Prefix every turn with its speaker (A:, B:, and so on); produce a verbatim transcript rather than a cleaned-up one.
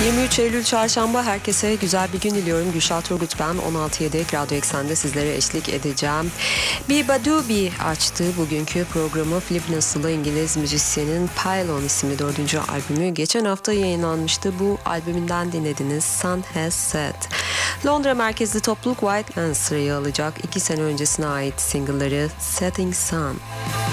A: yirmi üç Eylül Çarşamba, herkese güzel bir gün diliyorum. Gülşah Turgut ben, on altı yedi Radyo Eksen'de sizlere eşlik edeceğim. Biba Doobie açtı bugünkü programı. Flip Nasıl'ı İngiliz müzisyenin Pylon isimli dördüncü albümü geçen hafta yayınlanmıştı. Bu albümünden dinlediniz Sun Has Set. Londra merkezli topluluk White Lens sırayı alacak. İki sene öncesine ait single'ları Setting Sun.